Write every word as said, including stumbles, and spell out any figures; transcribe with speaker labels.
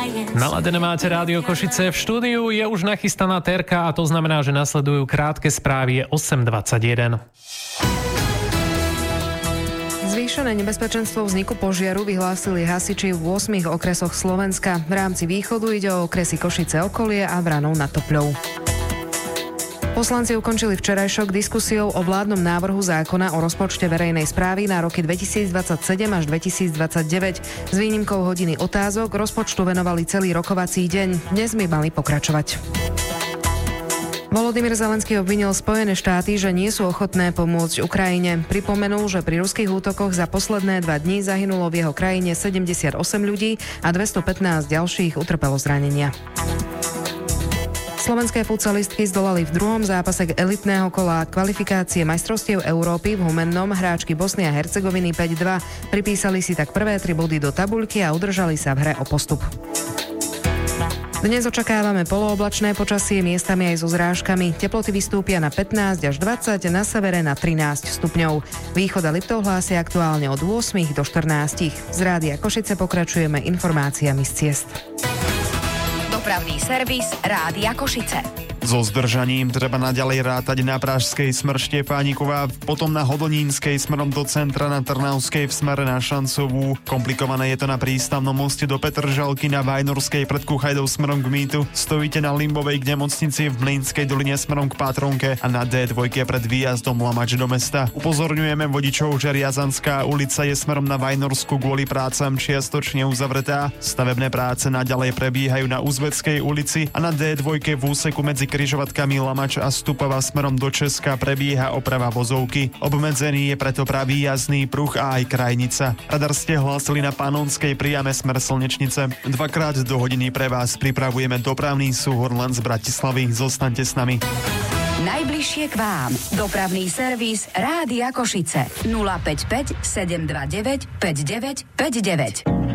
Speaker 1: Naladené máte Rádio Košice. V štúdiu je už nachystaná terka a to znamená, že nasledujú krátke správy. Je osem dvadsaťjeden.
Speaker 2: Zvýšené nebezpečenstvo vzniku požiaru vyhlásili hasiči v ôsmich okresoch Slovenska. V rámci východu ide o okresy Košice okolie a Vranov nad Topľou. Poslanci ukončili včerajšok diskusiou o vládnom návrhu zákona o rozpočte verejnej správy na roky dvetisícdvadsaťsedem až dvetisícdvadsaťdeväť. S výnimkou hodiny otázok rozpočtu venovali celý rokovací deň. Dnes by mali pokračovať. Volodymyr Zelenský obvinil Spojené štáty, že nie sú ochotné pomôcť Ukrajine. Pripomenul, že pri ruských útokoch za posledné dva dni zahynulo v jeho krajine sedemdesiatosem ľudí a dvestopätnásť ďalších utrpelo zranenia. Slovenské futsalistky zdolali v druhom zápase k elitného kola kvalifikácie majstrovstiev Európy v Humennom hráčky Bosny a Hercegoviny päť dva. Pripísali si tak prvé tri body do tabuľky a udržali sa v hre o postup. Dnes očakávame polooblačné počasie, miestami aj so zrážkami. Teploty vystúpia na pätnásť až dvadsať, na severe na trinásť stupňov. Východ a Liptov hlásia aktuálne od ôsmich do štrnástich. Z Rádia Košice pokračujeme informáciami z ciest.
Speaker 3: Dopravný servis Rádia Košice.
Speaker 4: So zdržaním treba naďalej rátať na Pražskej smr Štefániková, potom na Hodonínskej smerom do centra, na Trnavskej v smere na Šancovú. Komplikované je to na prístavnom moste do Petržalky, na Vajnorskej pred Kuchajdou smerom k Mýtu. Stojíte na Limbovej k nemocnici, v Mlynskej doline smerom k Pátronke a na dé dva pred výjazdom Lamač do mesta. Upozorňujeme vodičov, že Riazanská ulica je smerom na Vajnorsku kvôli prácam čiastočne uzavretá. Stavebné práce naďalej prebiehajú na Uzbeckej ulici a na dé dva v úseku medzi križovatkami Lamač a Stupava smerom do Česka prebieha oprava vozovky. Obmedzený je preto pravý jazdný pruh a aj krajnica. Radar ste hlásili na Panonskej priame smer Slnečnice. Dvakrát do hodiny pre vás pripravujeme dopravný súhor len z Bratislavy. Zostaňte s nami.
Speaker 3: Najbližšie k vám. Dopravný servis Rádia Košice. nula päť päť sedem dva deväť päť deväť päť deväť.